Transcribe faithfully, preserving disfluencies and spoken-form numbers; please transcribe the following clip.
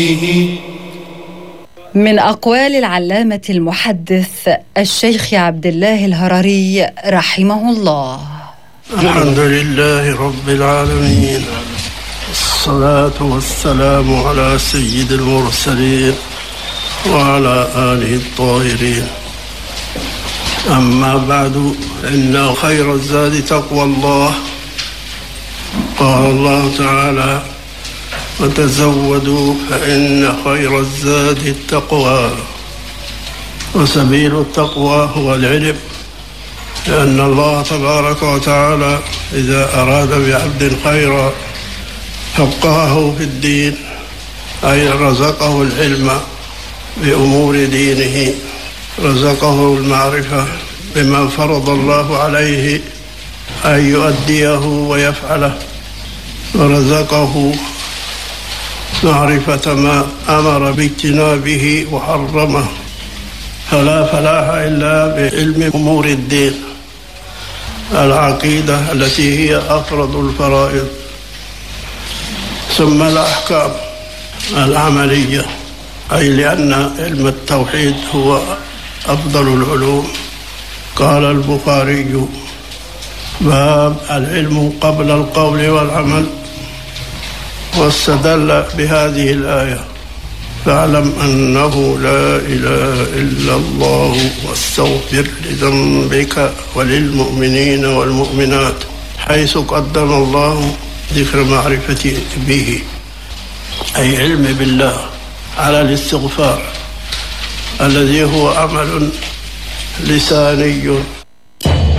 من أقوال العلامة المحدث الشيخ عبد الله الهرري رحمه الله: الحمد لله رب العالمين، الصلاة والسلام على سيد المرسلين وعلى آله الطاهرين. أما بعد، إن خير الزاد تقوى الله. قال الله تعالى: وتزودوا فإن خير الزاد التقوى. وسبيل التقوى هو العلم، لأن الله تبارك وتعالى إذا أراد بعبد خيرا فقهه في الدين، أي رزقه العلم بأمور دينه، رزقه المعرفة بما فرض الله عليه أن يؤديه ويفعله، ورزقه معرفة ما أمر باجتنابه وحرمه. فلا فلاح إلا بعلم أمور الدين، العقيدة التي هي أفرض الفرائض، ثم الأحكام العملية، أي لأن علم التوحيد هو أفضل العلوم. قال البخاري: باب العلم قبل القول والعمل. واستدل بهذه الآية: فاعلم أنه لا إله إلا الله واستغفر لذنبك وللمؤمنين والمؤمنات، حيث قدم الله ذكر معرفة به، أي علم بالله، على الاستغفار الذي هو عمل لساني